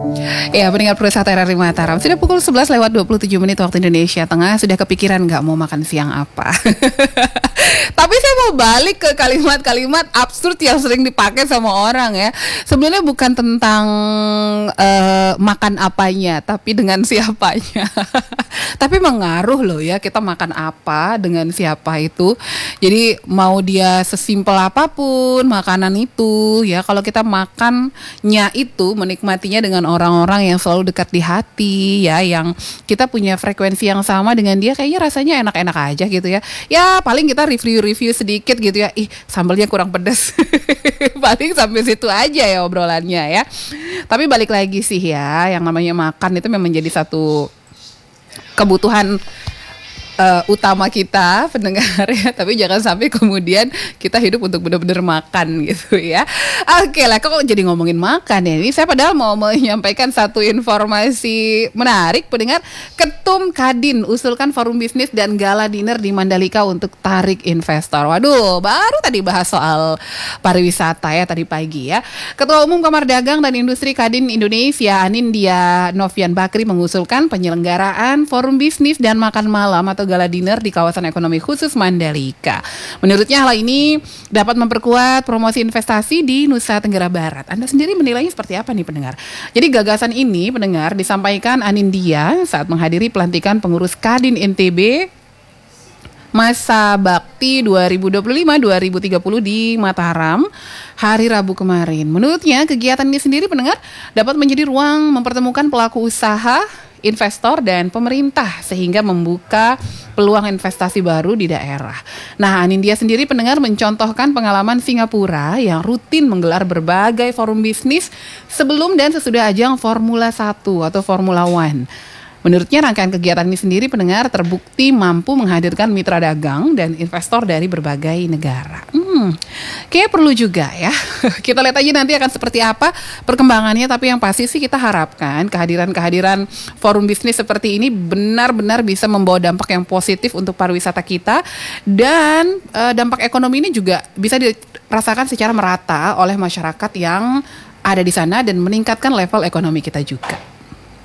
Ya, pendengar Perusahaan RRI Mataram, sudah pukul 11 lewat 27 menit waktu Indonesia Tengah. Sudah kepikiran nggak mau makan siang apa? Tapi saya mau balik ke kalimat-kalimat absurd yang sering dipakai sama orang ya. Sebenarnya bukan tentang makan apanya, tapi dengan siapanya. Tapi mengaruh loh ya, kita makan apa dengan siapa itu. Jadi mau dia sesimpel apapun makanan itu ya, kalau kita makannya itu menikmatinya dengan orang-orang yang selalu dekat di hati ya, yang kita punya frekuensi yang sama dengan dia, kayaknya rasanya enak-enak aja gitu ya. Ya paling kita review sedikit gitu ya, sambalnya kurang pedas. Paling sampai situ aja ya obrolannya ya. Tapi balik lagi sih ya, yang namanya makan itu memang menjadi satu kebutuhan utama kita pendengar ya, tapi jangan sampai kemudian kita hidup untuk benar-benar makan gitu ya. Oke lah, kok jadi ngomongin makan ya? Ini saya padahal mau menyampaikan satu informasi menarik pendengar. Ketum Kadin usulkan forum bisnis dan gala dinner di Mandalika untuk tarik investor. Waduh, baru tadi bahas soal pariwisata ya tadi pagi ya. Ketua Umum Kamar Dagang dan Industri Kadin Indonesia Anindya Novian Bakri mengusulkan penyelenggaraan forum bisnis dan makan malam atau gala dinner di kawasan ekonomi khusus Mandalika. Menurutnya hal ini dapat memperkuat promosi investasi di Nusa Tenggara Barat. Anda sendiri menilainya seperti apa nih pendengar? Jadi gagasan ini pendengar disampaikan Anindya saat menghadiri pelantikan pengurus Kadin NTB Masa Bakti 2025-2030 di Mataram hari Rabu kemarin. Menurutnya kegiatan ini sendiri pendengar dapat menjadi ruang mempertemukan pelaku usaha, investor dan pemerintah sehingga membuka peluang investasi baru di daerah. Nah, Anindya sendiri pendengar mencontohkan pengalaman Singapura yang rutin menggelar berbagai forum bisnis sebelum dan sesudah ajang Formula 1 atau Formula One. Menurutnya rangkaian kegiatan ini sendiri pendengar terbukti mampu menghadirkan mitra dagang dan investor dari berbagai negara. Kayaknya perlu juga ya. Kita lihat aja nanti akan seperti apa perkembangannya. Tapi yang pasti sih kita harapkan kehadiran forum bisnis seperti ini benar-benar bisa membawa dampak yang positif untuk pariwisata kita. Dan dampak ekonomi ini juga bisa dirasakan secara merata oleh masyarakat yang ada di sana dan meningkatkan level ekonomi kita juga.